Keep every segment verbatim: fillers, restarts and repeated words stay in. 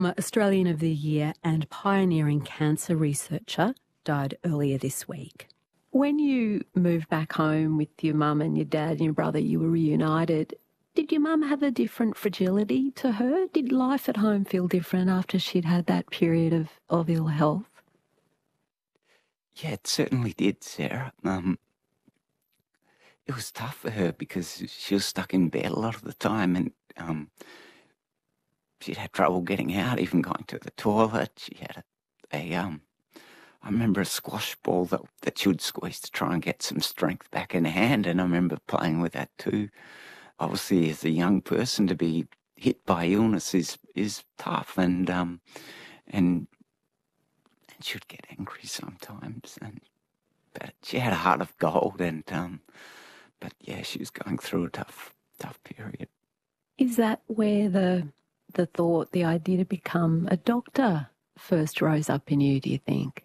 Australian of the Year and pioneering cancer researcher, died earlier this week. When you moved back home with your mum and your dad and your brother, you were reunited. Did your mum have a different fragility to her? Did life at home feel different after she'd had that period of, of ill health? Yeah, it certainly did, Sarah. Um, it was tough for her because she was stuck in bed a lot of the time, and um, she'd had trouble getting out, even going to the toilet. She had a, a um, I remember a squash ball that, that she would squeeze to try and get some strength back in her hand, and I remember playing with that too. Obviously, as a young person, to be hit by illness is is tough, and um, and and she'd get angry sometimes, and but she had a heart of gold, and um, but yeah, she was going through a tough tough period. Is that where the the thought, the idea to become a doctor first rose up in you, do you think?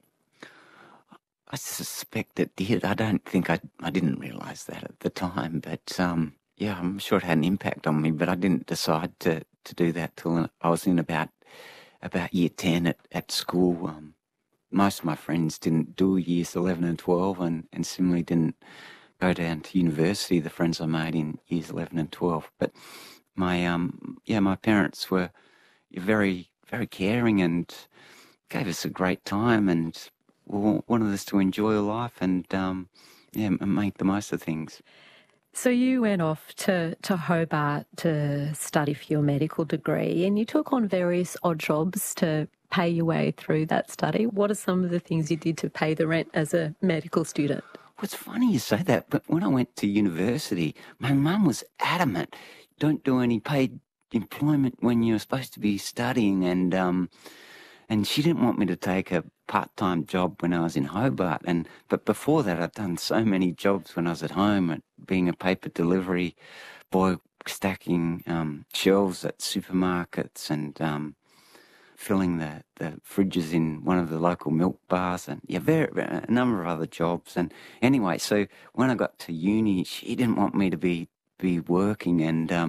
I suspect it did. I don't think I I didn't realise that at the time, but um, yeah, I'm sure it had an impact on me. But I didn't decide to, to do that till I was in about about year ten at at school. Um, most of my friends didn't do years eleven and twelve, and, and similarly didn't go down to university. The friends I made in years eleven and twelve, but my um yeah, my parents were very very caring and gave us a great time, and wanted us to enjoy life and um, yeah, make the most of things. So you went off to, to Hobart to study for your medical degree, and you took on various odd jobs to pay your way through that study. What are some of the things you did to pay the rent as a medical student? Well, it's funny you say that, but when I went to university, my mum was adamant, don't do any paid employment when you're supposed to be studying, and um, and she didn't want me to take a part-time job when I was in Hobart. And but before that, I'd done so many jobs when I was at home, at being a paper delivery boy, stacking um, shelves at supermarkets, and um, filling the, the fridges in one of the local milk bars, and yeah, very, a number of other jobs. And anyway, so when I got to uni, she didn't want me to be be working, and um,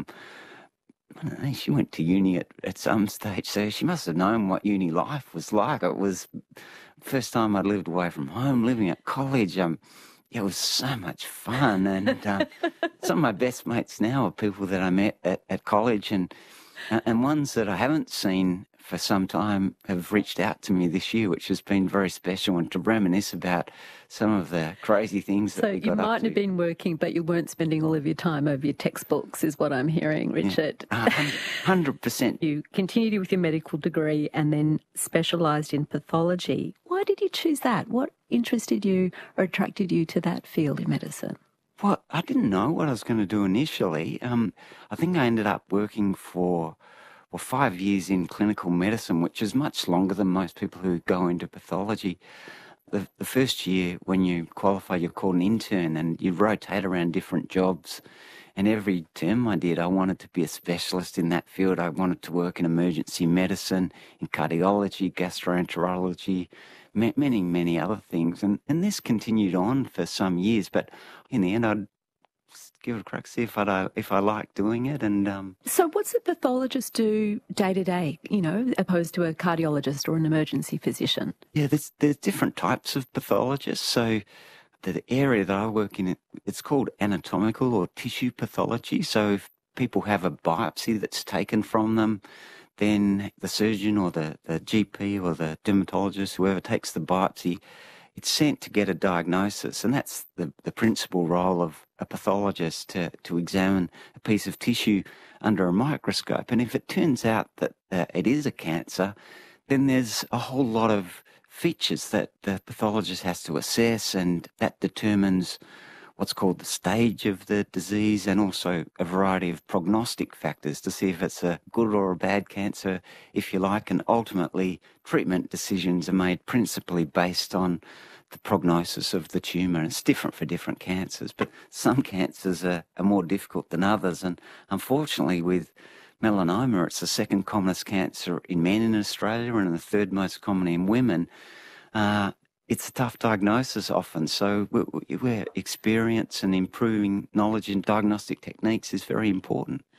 I don't know, she went to uni at, at some stage, so she must have known what uni life was like. It was the first time I'd lived away from home, living at college. Um, it was so much fun, and um, some of my best mates now are people that I met at, at college, and and ones that I haven't seen for some time have reached out to me this year, which has been very special, and to reminisce about some of the crazy things that so we got up to. So you mightn't have been working, but you weren't spending all of your time over your textbooks, is what I'm hearing, Richard. Yeah, uh, one hundred percent. You continued with your medical degree and then specialised in pathology. Why did you choose that? What interested you or attracted you to that field in medicine? Well, I didn't know what I was going to do initially. Um, I think I ended up working for well, five years in clinical medicine, which is much longer than most people who go into pathology. The, the first year, when you qualify, you're called an intern, and you rotate around different jobs. And every term I did, I wanted to be a specialist in that field. I wanted to work in emergency medicine, in cardiology, gastroenterology, many, many other things. And, and this continued on for some years, but in the end, I'd give it a crack, see if I if I like doing it. And um, so, what's a pathologist do day to day? You know, opposed to a cardiologist or an emergency physician. Yeah, there's there's different types of pathologists. So, the area that I work in, it's called anatomical or tissue pathology. So, if people have a biopsy that's taken from them, then the surgeon or the, the G P or the dermatologist, whoever takes the biopsy, it's sent to get a diagnosis, and that's the, the principal role of a pathologist, to, to examine a piece of tissue under a microscope. And if it turns out that uh, it is a cancer, then there's a whole lot of features that the pathologist has to assess, and that determines what's called the stage of the disease, and also a variety of prognostic factors to see if it's a good or a bad cancer, if you like. And ultimately, treatment decisions are made principally based on the prognosis of the tumour. It's different for different cancers, but some cancers are, are more difficult than others. And unfortunately, with melanoma, it's the second commonest cancer in men in Australia and the third most common in women. Uh, It's a tough diagnosis often, so where experience and improving knowledge in diagnostic techniques is very important.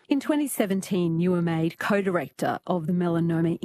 In twenty seventeen, you were made co-director of the Melanoma